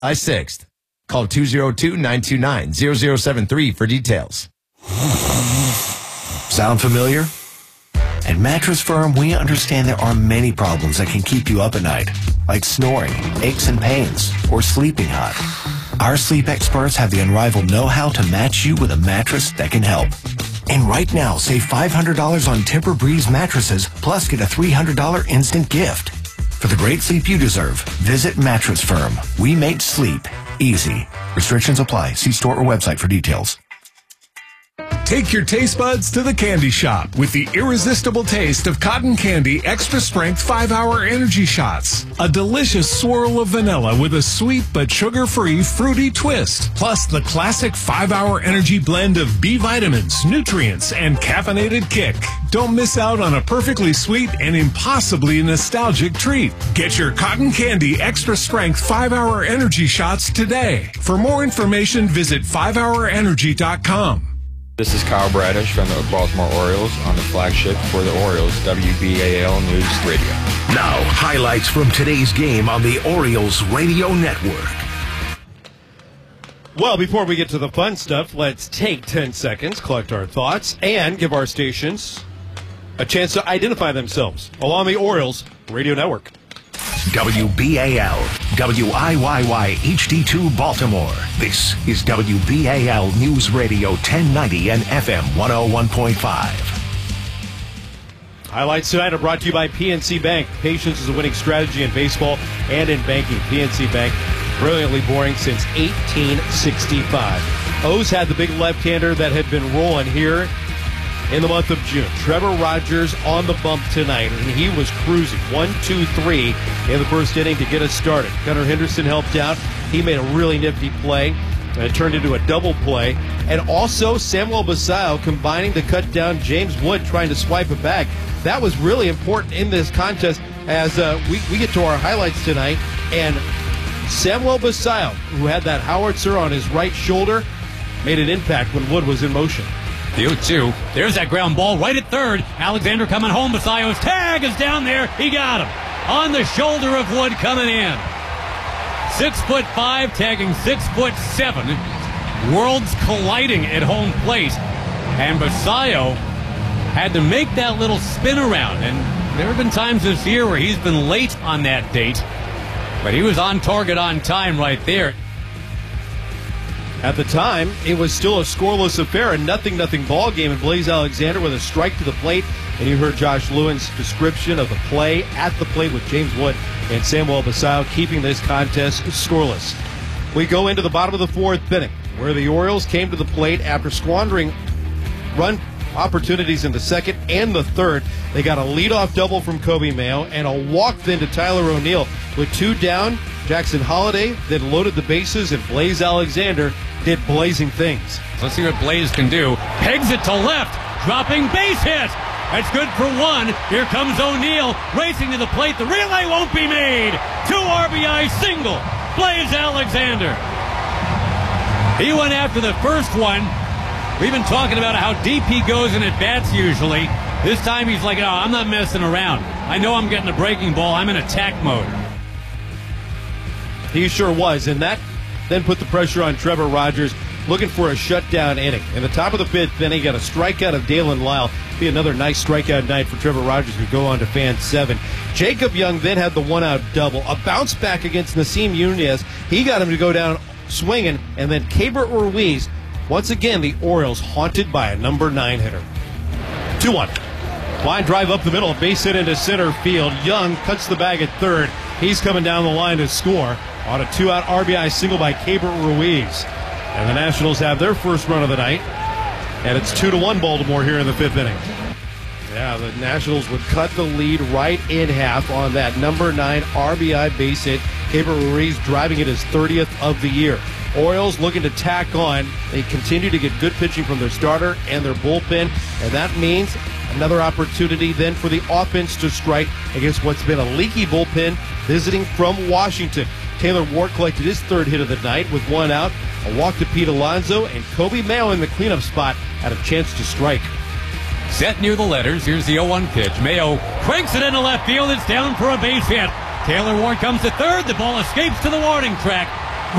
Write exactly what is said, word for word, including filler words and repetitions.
I sixth. Call two oh two, nine two nine, zero zero seven three for details. Sound familiar? At Mattress Firm, we understand there are many problems that can keep you up at night, like snoring, aches and pains, or sleeping hot. Our sleep experts have the unrivaled know-how to match you with a mattress that can help. And right now, save five hundred dollars on Tempur-Breeze mattresses, plus get a three hundred dollars instant gift. For the great sleep you deserve, visit Mattress Firm. We make sleep easy. Restrictions apply. See store or website for details. Take your taste buds to the candy shop with the irresistible taste of Cotton Candy Extra Strength five hour Energy Shots. A delicious swirl of vanilla with a sweet but sugar-free fruity twist. Plus the classic five hour energy blend of B vitamins, nutrients, and caffeinated kick. Don't miss out on a perfectly sweet and impossibly nostalgic treat. Get your Cotton Candy Extra Strength five hour Energy Shots today. For more information, visit five hour energy dot com. This is Kyle Bradish from the Baltimore Orioles on the flagship for the Orioles, W B A L News Radio. Now, highlights from today's game on the Orioles Radio Network. Well, before we get to the fun stuff, let's take ten seconds, collect our thoughts, and give our stations a chance to identify themselves along the Orioles Radio Network. W B A L, W I Y Y H D two Baltimore. This is W B A L News Radio ten ninety and F M one oh one point five. Highlights tonight are brought to you by P N C Bank. Patience is a winning strategy in baseball and in banking. P N C Bank, brilliantly boring since eighteen sixty-five. O's had the big left-hander that had been rolling here in the month of June. Trevor Rogers on the bump tonight, and he was cruising. One, two, three in the first inning to get us started. Gunnar Henderson helped out. He made a really nifty play, and it turned into a double play. And also Samuel Basallo combining to cut down James Wood, trying to swipe it back. That was really important in this contest as uh, we, we get to our highlights tonight. And Samuel Basallo, who had that howitzer on his right shoulder, made an impact when Wood was in motion. The oh two. There's that ground ball right at third. Alexander coming home. Basallo's tag is down there. He got him. On the shoulder of Wood coming in. Six foot five, tagging six foot seven. Worlds colliding at home plate. And Basallo had to make that little spin around. And there have been times this year where he's been late on that date. But he was on target on time right there. At the time, it was still a scoreless affair, a nothing-nothing ball game, and Blaze Alexander with a strike to the plate. And you heard Josh Lewin's description of the play at the plate with James Wood and Samuel Basallo keeping this contest scoreless. We go into the bottom of the fourth inning, where the Orioles came to the plate after squandering run opportunities in the second and the third. They got a leadoff double from Kobe Mayo and a walk then to Tyler O'Neill. With two down, Jackson Holliday then loaded the bases, and Blaze Alexander did blazing things. Let's see what Blaze can do. Pegs it to left, dropping base hit. That's good for one. Here comes O'Neill racing to the plate. The relay won't be made. Two R B I single. Blaze Alexander. He went after the first one. We've been talking about how deep he goes in at bats usually. This time he's like, oh, I'm not messing around. I know I'm getting a breaking ball. I'm in attack mode. He sure was, and that then put the pressure on Trevor Rogers, looking for a shutdown inning. In the top of the fifth, then he got a strikeout of Dalen Lyle. Be another nice strikeout night for Trevor Rogers, who go on to fan seven. Jacob Young then had the one-out double. A bounce back against Nasim Yunez. He got him to go down swinging, and then Keibert Ruiz. Once again, the Orioles haunted by a number nine hitter. two one. Line drive up the middle, base hit into center field. Young cuts the bag at third. He's coming down the line to score on a two-out R B I single by Keibert Ruiz. And the Nationals have their first run of the night. And it's two to one Baltimore here in the fifth inning. Yeah, the Nationals would cut the lead right in half on that number nine R B I base hit. Keibert Ruiz driving it his thirtieth of the year. Orioles looking to tack on. They continue to get good pitching from their starter and their bullpen, and that means another opportunity then for the offense to strike against what's been a leaky bullpen visiting from Washington. Taylor Ward collected his third hit of the night with one out, a walk to Pete Alonso, and Kobe Mayo in the cleanup spot had a chance to strike. Set near the letters. Here's the oh one pitch. Mayo cranks it into left field. It's down for a base hit. Taylor Ward comes to third. The ball escapes to the warning track.